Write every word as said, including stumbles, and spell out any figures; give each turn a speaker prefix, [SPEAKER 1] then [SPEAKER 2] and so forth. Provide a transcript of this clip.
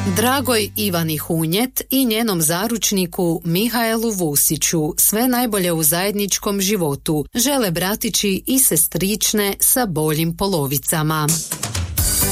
[SPEAKER 1] Dragoj Ivani Hunjet i njenom zaručniku Mihaelu Vusiću sve najbolje u zajedničkom životu žele bratići i sestrične sa boljim polovicama.